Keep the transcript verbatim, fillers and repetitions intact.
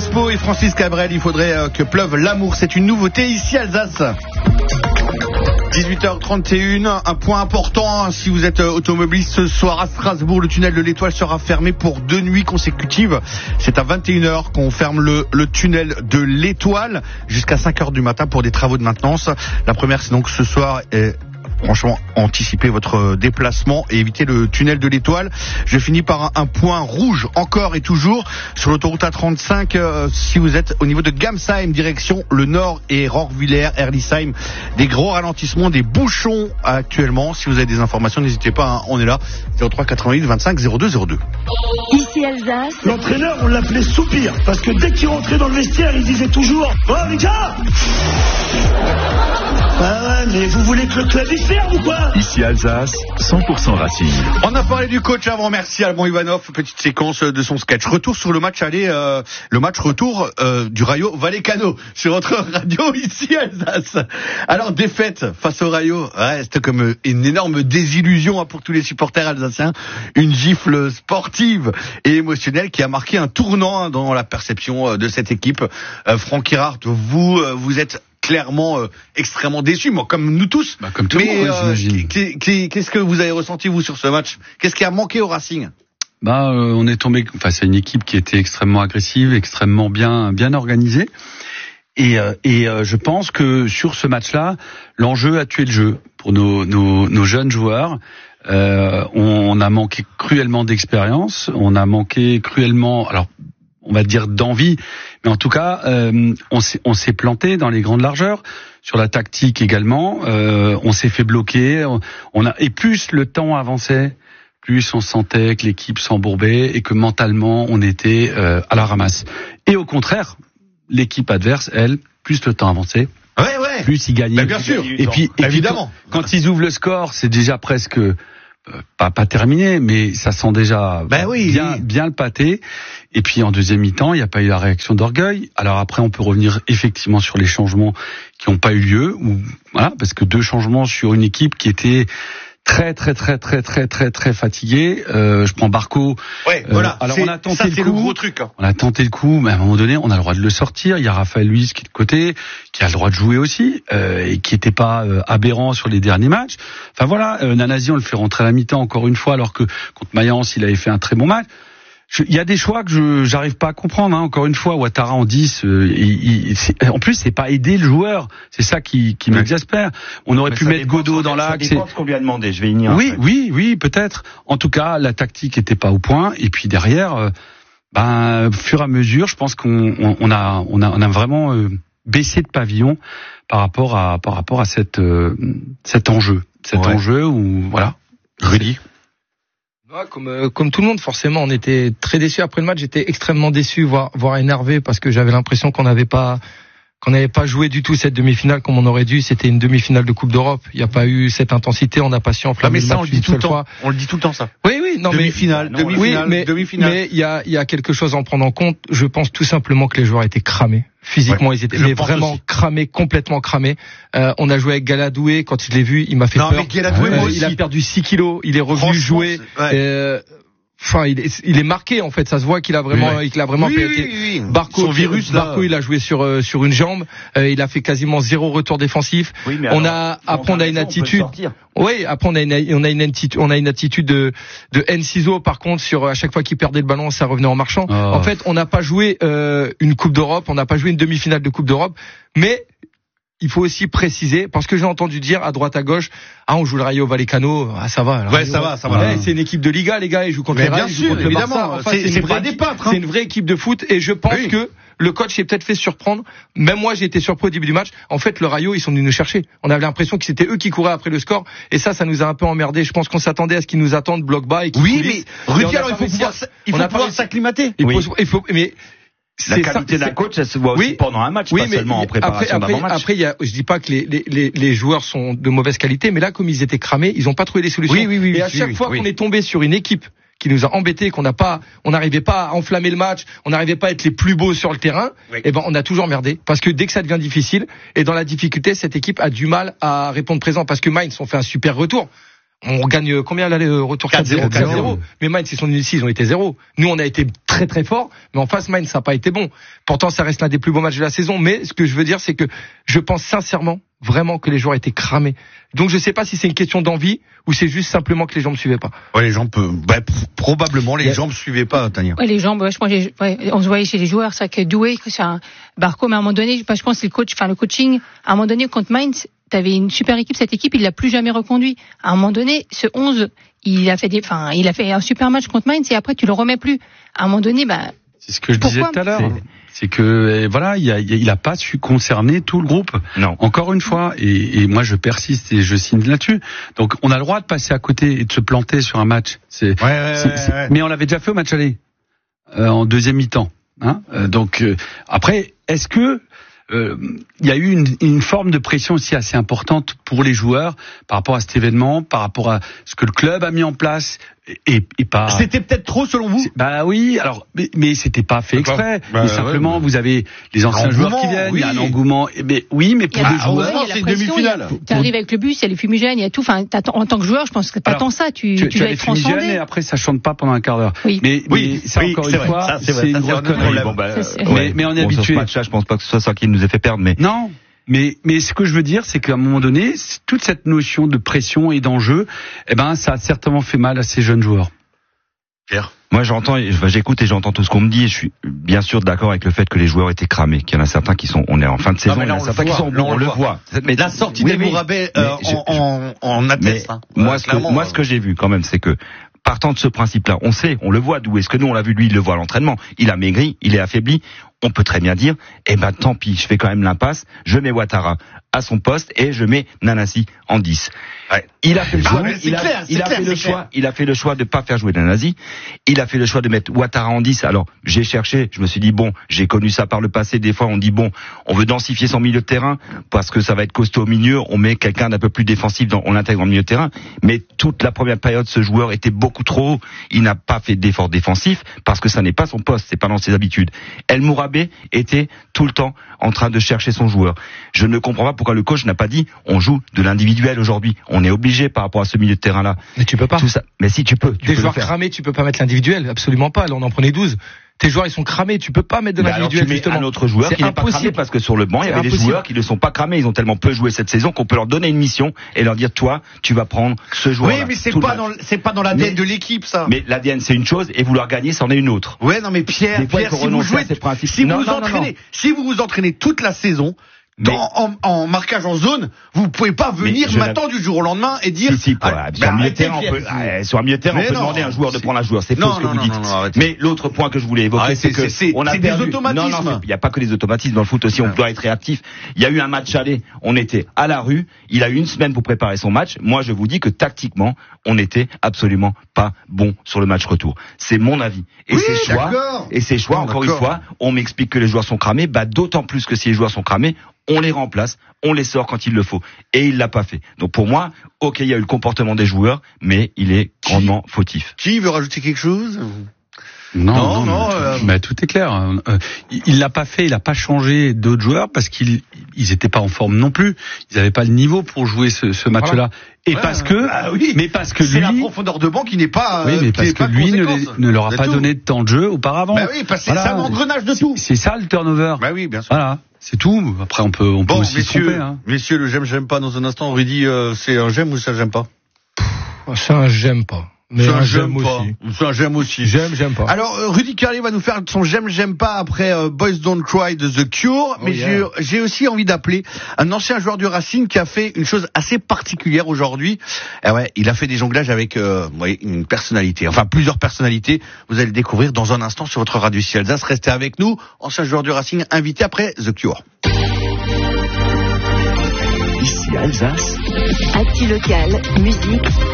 Obispo et Francis Cabrel, il faudrait euh, que pleuve l'amour. C'est une nouveauté ici Alsace. dix-huit heures trente et une, un point important hein, si vous êtes euh, automobiliste ce soir à Strasbourg, le tunnel de l'Étoile sera fermé pour deux nuits consécutives. C'est à vingt et une heures qu'on ferme le, le tunnel de l'Étoile jusqu'à cinq heures du matin pour des travaux de maintenance. La première c'est donc ce soir et franchement, anticipez votre déplacement et évitez le tunnel de l'Étoile. Je finis par un, un point rouge, encore et toujours, sur l'autoroute A trente-cinq, euh, si vous êtes au niveau de Gamsheim, direction le nord et Rohrwiller, Erlisheim. Des gros ralentissements, des bouchons actuellement. Si vous avez des informations, n'hésitez pas, hein, on est là, zéro trois quatre-vingt-huit vingt-cinq zéro deux zéro deux. Ici Alsace. L'entraîneur, on l'appelait Soupir, parce que dès qu'il rentrait dans le vestiaire, il disait toujours « Oh les gars !» Ah ouais, mais vous voulez que le club y ferme ou quoi ? Ici Alsace, cent pour cent Racing. On a parlé du coach avant, merci Alban Ivanov, petite séquence de son sketch. Retour sur le match aller, euh, le match retour euh, du Rayo Vallecano sur votre radio ici Alsace. Alors défaite face au Rayo reste comme une énorme désillusion hein, pour tous les supporters alsaciens, une gifle sportive et émotionnelle qui a marqué un tournant hein, dans la perception de cette équipe. Euh, Franck Erhardt, vous euh, vous êtes clairement euh, extrêmement déçu, moi comme nous tous. Bah, comme tout mais le monde, euh, j'imagine. Qu'est-ce que vous avez ressenti vous sur ce match ? Qu'est-ce qui a manqué au Racing ? Bah, euh, on est tombé face à une équipe qui était extrêmement agressive, extrêmement bien bien organisée. Et, euh, et euh, je pense que sur ce match-là, l'enjeu a tué le jeu pour nos nos, nos jeunes joueurs. Euh, on, on a manqué cruellement d'expérience, on a manqué cruellement, alors on va dire d'envie, mais en tout cas, euh, on s'est on s'est planté dans les grandes largeurs. Sur la tactique également, euh, on s'est fait bloquer. On a et plus le temps avançait, plus on sentait que l'équipe s'embourbait et que mentalement on était euh, à la ramasse. Et au contraire, l'équipe adverse, elle, plus le temps avançait, ouais, ouais. plus ils gagnaient. Ben bien sûr. Et puis, et évidemment, puis, quand, quand ils ouvrent le score, c'est déjà presque euh, pas pas terminé, mais ça sent déjà ben oui, bien oui. bien le pâté. Et puis en deuxième mi-temps, il n'y a pas eu la réaction d'orgueil. Alors après, on peut revenir effectivement sur les changements qui n'ont pas eu lieu, ou voilà, parce que deux changements sur une équipe qui était très très très très très très très fatiguée. Euh, je prends Barco. Ouais, voilà. Euh, alors c'est, on a tenté ça, le c'est coup. le gros truc. Hein. On a tenté le coup, mais à un moment donné, on a le droit de le sortir. Il y a Raphaël Luiz qui est de côté, qui a le droit de jouer aussi, euh, et qui n'était pas euh, aberrant sur les derniers matchs. Enfin voilà, euh, Nanasi, on le fait rentrer à la mi-temps encore une fois, alors que contre Mayence, il avait fait un très bon match. Il y a des choix que je j'arrive pas à comprendre. Hein. Encore une fois, Ouattara en dix, euh, il, il, c'est, en plus c'est pas aider le joueur. C'est ça qui, qui ouais. m'exaspère. On aurait Mais pu mettre Godot dans l'axe. Ça dépend de ce qu'on lui a demandé. Je vais y venir. Oui, après. oui, oui, peut-être. En tout cas, la tactique était pas au point. Et puis derrière, euh, ben, au fur et à mesure, je pense qu'on on, on a on a on a vraiment euh, baissé de pavillon par rapport à par rapport à cette euh, cet enjeu, cet ouais. enjeu où voilà. Rudy. Ouais, comme euh, comme tout le monde, forcément, on était très déçus après le match. J'étais extrêmement déçu, voire voire énervé, parce que j'avais l'impression qu'on n'avait pas qu'on n'avait pas joué du tout cette demi-finale comme on aurait dû. C'était une demi-finale de Coupe d'Europe. Il n'y a pas eu cette intensité. On n'a pas su enflammer ah, mais ça, le match on le dit tout le temps. Fois. On le dit tout le temps, ça. Oui, oui, non, demi-finale, mais demi-finale, oui, mais, demi-finale. Mais il y a il y a quelque chose à en prendre en compte. Je pense tout simplement que les joueurs étaient cramés. Physiquement, ouais, ils étaient mais vraiment aussi. cramés, complètement cramés. Euh, on a joué avec Galadoué. Quand je l'ai vu, il m'a fait non, peur. Mais Galadoué, euh, moi aussi. Il a perdu six kilos. Il est revenu jouer. Ouais. Euh, Enfin, il est, il est marqué en fait. Ça se voit qu'il a vraiment, oui. qu'il a vraiment oui, pété. Oui, oui, oui. Barco, son virus, là. Barco, il a joué sur euh, sur une jambe. Euh, il a fait quasiment zéro retour défensif. Oui, mais on alors, a après on a une raison, attitude. Oui, après on a une on a une attitude on a une attitude de de Enciso par contre sur à chaque fois qu'il perdait le ballon, ça revenait en marchant. Oh. En fait, on n'a pas joué euh, une Coupe d'Europe, on n'a pas joué une demi-finale de Coupe d'Europe, mais il faut aussi préciser, parce que j'ai entendu dire à droite à gauche, ah on joue le Rayo Vallecano, ah ça va. Ouais, Rayo, ça va, ça va. Ouais, c'est une équipe de Liga, les gars, ils jouent contre mais les Rails, bien ils jouent sûr, contre le évidemment. Barça. Enfin, c'est, c'est, c'est une pas vraie, des peintres. Hein. C'est une vraie équipe de foot, et je pense oui. que le coach s'est peut-être fait surprendre. Même moi, j'ai été surpris au début du match. En fait, le Rayo, ils sont venus nous chercher. On avait l'impression que c'était eux qui couraient après le score, et ça, ça nous a un peu emmerdé. Je pense qu'on s'attendait à ce qu'ils nous attendent bloc bas et qu'ils oui, coulissent. mais Rudy, alors il faut pouvoir, il faut pouvoir s'acclimater. Il faut, il faut, mais la qualité ça, d'un coach, ça se voit aussi oui, pendant un match, oui, pas mais seulement en préparation après, d'avant-match. Après, il y a, je dis pas que les, les, les joueurs sont de mauvaise qualité, mais là, comme ils étaient cramés, ils n'ont pas trouvé les solutions. Oui, oui, oui, et à oui, chaque oui, fois oui. qu'on est tombé sur une équipe qui nous a embêtés, qu'on n'a pas, on n'arrivait pas à enflammer le match, on n'arrivait pas à être les plus beaux sur le terrain, oui. et ben on a toujours merdé. Parce que dès que ça devient difficile, et dans la difficulté, cette équipe a du mal à répondre présent. Parce que Mainz ont fait un super retour. On gagne combien là le retour quatre zéro. quatre zéro. Mais Mainz, ils sont venus ici, ils ont été zéro. Nous, on a été très très forts, mais en face, Mainz, ça n'a pas été bon. Pourtant, ça reste l'un des plus beaux matchs de la saison. Mais ce que je veux dire, c'est que je pense sincèrement, vraiment, que les joueurs étaient cramés. Donc, je sais pas si c'est une question d'envie ou c'est juste simplement que les gens me suivaient pas. Ouais, les gens peuvent, bah, p- probablement les gens me suivaient pas, Tania. Ouais, les jambes, je pense, les- ouais, on se voyait chez les joueurs, c'est que Doué, c'est un Barco, mais à un moment donné, je pense que c'est le coach, enfin le coaching, à un moment donné, contre Mainz, t'avais une super équipe, cette équipe, il l'a plus jamais reconduit. À un moment donné, ce onze, il a fait des, enfin, il a fait un super match contre Mainz et après tu le remets plus. À un moment donné, bah. C'est ce que je disais tout à l'heure. C'est, c'est que, voilà, il a, il a pas su concerner tout le groupe. Non. Encore une fois. Et, et moi, je persiste et je signe là-dessus. Donc, on a le droit de passer à côté et de se planter sur un match. C'est, Ouais, ouais, c'est, ouais, c'est, ouais. mais on l'avait déjà fait au match aller, euh, en deuxième mi-temps. Hein euh, donc, euh, après, est-ce que, Euh, il y a eu une, une forme de pression aussi assez importante pour les joueurs par rapport à cet événement, par rapport à ce que le club a mis en place et, et pas. C'était peut-être trop selon vous? Bah oui, alors mais, mais c'était pas fait exprès. Bah, mais simplement, ouais, vous avez les anciens joueurs qui viennent, oui. il y a un engouement. Mais oui, mais pour Il y a- les ah, joueurs, ouais, il y a la c'est une pression, demi-finale. il y a- T'arrives avec le bus, il y a les fumigènes, il y a tout. Enfin, t'attends- en tant que joueur, je pense que t'attends Alors, ça. Tu, tu, tu tu dois as les être fumigènes transcendé. et après ça chante pas pendant un quart d'heure. Oui. Mais, Oui, mais ça oui, encore c'est une vrai. fois, Ça, c'est c'est, vrai. une Ça, c'est grosse un autre connerie. problème. Bon, bah, Ça, c'est- ouais. Mais- mais on est Bon, habitué. Sur ce match-là, je pense pas que ce soit ça qui nous ait fait perdre, mais. Non. Mais, mais ce que je veux dire, c'est qu'à un moment donné, c'est- toute cette notion de pression et d'enjeu, eh ben, ça a certainement fait mal à ces jeunes joueurs. Pierre. Moi, j'entends, et- enfin, j'écoute et j'entends tout ce qu'on me dit. Et je suis bien sûr d'accord avec le fait que les joueurs étaient cramés. Qu'il y en a certains qui sont, on est en fin de saison, mais il y là, en a on certains le qui voit. sont, Là, on, le voit. Mais La sortie oui, des oui. Mourabet Mais euh, je- en, en, en Mais atteste. hein. moi, Euh, ce que, clairement, moi, ce que j'ai vu quand même, c'est que partant de ce principe-là, on sait, on le voit d'où est-ce que nous on l'a vu, lui il le voit à l'entraînement. Il a maigri, il est affaibli. On peut très bien dire, eh ben tant pis, je fais quand même l'impasse. Je mets Ouattara à son poste et je mets Nanasi en dix. Ouais. Il a fait le Ah, choix. mais c'est il a, clair, il c'est a clair, fait le c'est choix. clair. Il a fait le choix de pas faire jouer Nanasi. Il a fait le choix de mettre Ouattara en dix. Alors j'ai cherché, je me suis dit bon, j'ai connu ça par le passé. Des fois on dit bon, on veut densifier son milieu de terrain parce que ça va être costaud au milieu. On met quelqu'un d'un peu plus défensif, dans, on l'intègre dans le milieu de terrain. Mais toute la première période, ce joueur était beaucoup trop haut. Il n'a pas fait d'effort défensif parce que ça n'est pas son poste, c'est pas dans ses habitudes. El Mourabet était tout le temps en train de chercher son joueur. Je ne comprends pas pourquoi le coach n'a pas dit on joue de l'individuel aujourd'hui. On est obligé par rapport à ce milieu de terrain là. Mais tu peux pas. Tout ça. Mais si tu peux, tu Des peux joueurs le faire. cramés, tu peux pas mettre l'individuel, absolument pas. Là, on en prenait douze. Tes joueurs, ils sont cramés, tu peux pas mettre de Mais alors l'individuel, tu mets justement. un autre joueur C'est qui n'est pas cramé impossible. parce que sur le banc il y C'est avait des impossible. joueurs qui ne sont pas cramés. Ils ont tellement peu joué cette saison qu'on peut leur donner une mission et leur dire toi tu vas prendre ce joueur. Oui, mais c'est pas dans, le- c'est pas dans la Mais- tête de l'équipe, ça. Mais l'A D N c'est une chose et vouloir gagner c'en est une autre. Ouais, non, mais Pierre, Des fois, il Pierre, faut si vous renoncer jouez, à ces principes. si vous Non, vous non, non, entraînez, non. si vous vous entraînez toute la saison, dans, Mais- en, en marquage en zone, vous pouvez pas venir je maintenant du jour au lendemain et dire. Si, si, pour- Ah, sur un bah, milieu de arrêtez, terrain, on Pierre. peut, ah, sur un milieu de terrain, Mais on peut non, demander à un joueur de c'est- prendre un joueur. C'est Non, faux ce que non, vous non, dites. non, non, arrêtez. Mais l'autre point que je voulais évoquer, Arrêtez, c'est que c'est- c'est- on a c'est des perdu. automatismes. Non, non, c'est- il n'y a pas que des automatismes dans le foot aussi. On Ouais. doit être réactif. Il y a eu un match aller. On était à la rue. Il a eu une semaine pour préparer son match. Moi, je vous dis que tactiquement, on n'était absolument pas bon sur le match retour. C'est mon avis. Et Oui, ces choix, d'accord. et ces choix, Non, encore une d'accord. fois, on m'explique que les joueurs sont cramés. Bah, d'autant plus que si les joueurs sont cramés, on les remplace, on les sort quand il le faut. Et il l'a pas fait. Donc pour moi, ok, il y a eu le comportement des joueurs, mais il est grandement fautif. Qui veut rajouter quelque chose? Non, Non, non, non, mais, euh, mais tout est clair. Euh, il il l'a pas fait, il a pas changé d'autres joueurs parce qu'ils ils étaient pas en forme non plus. Ils avaient pas le niveau pour jouer ce, ce match-là. Voilà. Et Ouais, parce que, ah oui, mais parce que c'est lui, la profondeur de banc qui n'est pas. oui, euh, mais qui parce n'est que pas lui ne, les- conséquence. ne leur a C'est pas tout. donné de temps de jeu auparavant. Bah oui, parce que Voilà. c'est un engrenage de tout. C'est ça le turnover. Bah oui, bien sûr. Voilà, c'est tout. Après, on peut, on peut Bon, aussi se messieurs, tromper. Hein. messieurs, le j'aime, j'aime pas dans un instant. Rudy, euh, c'est un j'aime ou ça j'aime pas? C'est un j'aime pas. Mais C'est un j'aime pas. aussi. C'est un j'aime aussi. J'aime, j'aime pas. Alors, euh, Rudy Curly va nous faire son j'aime, j'aime pas après euh, Boys Don't Cry de The Cure. Oh mais yeah. j'ai, j'ai aussi envie d'appeler un ancien joueur du Racing qui a fait une chose assez particulière aujourd'hui. Eh ouais, il a fait des jonglages avec euh, vous voyez, une personnalité, enfin plusieurs personnalités. Vous allez le découvrir dans un instant sur votre radio ici Alsace. Restez avec nous. Ancien joueur du Racing invité après The Cure. Ici Alsace. Actu local, musique,